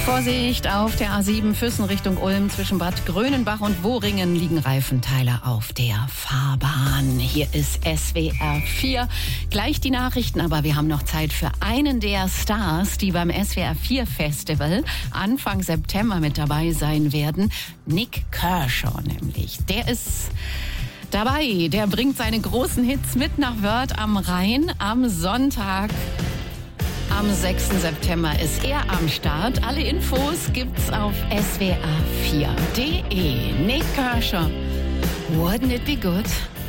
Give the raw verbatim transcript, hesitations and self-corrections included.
Vorsicht, auf der A sieben Füssen Richtung Ulm zwischen Bad Grönenbach und Wohringen liegen Reifenteile auf der Fahrbahn. Hier ist S W R vier. Gleich die Nachrichten, aber wir haben noch Zeit für einen der Stars, die beim S W R vier Festival Anfang September mit dabei sein werden. Nik Kershaw nämlich. Der ist dabei. Der bringt seine großen Hits mit nach Wörth am Rhein am Sonntag. Am sechsten September ist er am Start. Alle Infos gibt's auf S W R vier punkt de. Nik Kershaw, wouldn't it be good?